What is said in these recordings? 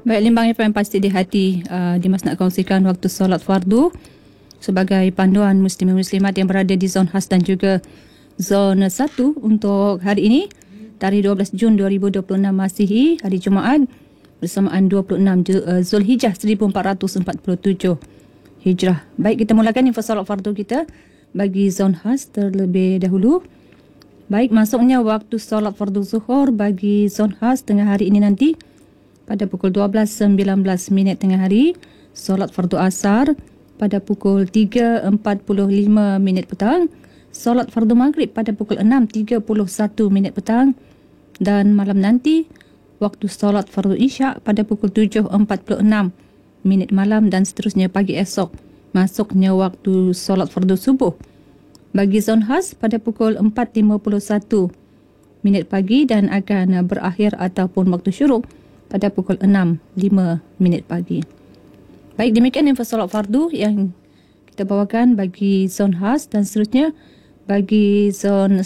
Baik, Limbang FM pasti di hati Dimas nak kongsikan waktu solat fardu sebagai panduan muslimin-muslimat yang berada di zon khas dan juga zon 1 untuk hari ini, tarikh 12 Jun 2026 Masihi, hari Jumaat bersamaan 26 Zulhijjah 1447 Hijrah. Baik, kita mulakan info solat fardu kita bagi zon khas terlebih dahulu. Baik, masuknya waktu solat fardu zuhur bagi zon khas tengah hari ini nanti pada pukul 12.19 tengah hari, solat fardu asar pada pukul 3.45 petang, solat fardu maghrib pada pukul 6.31 petang, dan malam nanti waktu solat fardu isyak pada pukul 7.46 malam, dan seterusnya pagi esok masuknya waktu solat fardu subuh bagi zon khas pada pukul 4.51 pagi dan akan berakhir ataupun waktu syuruk pada pukul 6.05 pagi. Baik, demikian info solat fardu yang kita bawakan bagi zon khas, dan seterusnya bagi zon 1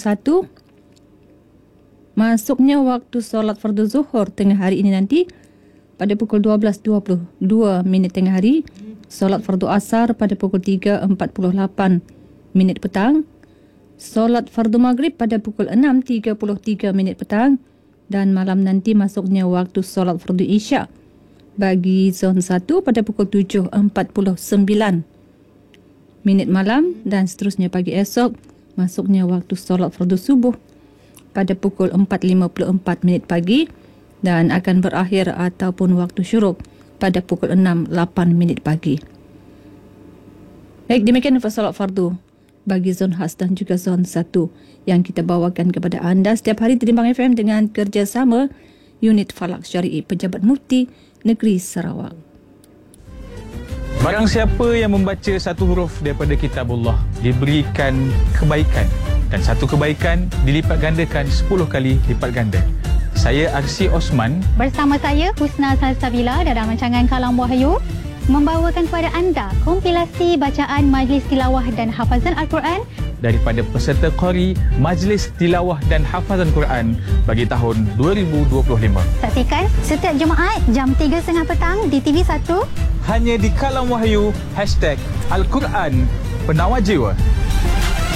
masuknya waktu solat fardu zuhur tengah hari ini nanti pada pukul 12.22 tengah hari, solat fardu asar pada pukul 3.48 petang, solat fardu maghrib pada pukul 6.33 petang, dan malam nanti masuknya waktu solat fardu isyak bagi zon 1 pada pukul 7.49 malam, dan seterusnya pagi esok masuknya waktu solat fardu subuh pada pukul 4.54 pagi dan akan berakhir ataupun waktu syuruk pada pukul 6.08 pagi. Baik, demikian info solat fardu bagi zon khas dan juga zon 1 yang kita bawakan kepada anda setiap hari di Limbang FM dengan kerjasama Unit Falak Syari'i Pejabat Mufti Negeri Sarawak. Barang siapa yang membaca satu huruf daripada kitabullah diberikan kebaikan, dan satu kebaikan dilipat gandakan 10 kali lipat ganda. Saya Arsi Osman bersama saya Husna Salsabila dalam rancangan Kalam Wahyu membawakan kepada anda kompilasi bacaan Majlis Tilawah dan Hafazan Al-Quran daripada peserta Qari Majlis Tilawah dan Hafazan Quran bagi tahun 2025. Saksikan setiap Jumaat jam 3.30 petang di TV1 hanya di Kalam Wahyu #Al-Quran Penawar Jiwa.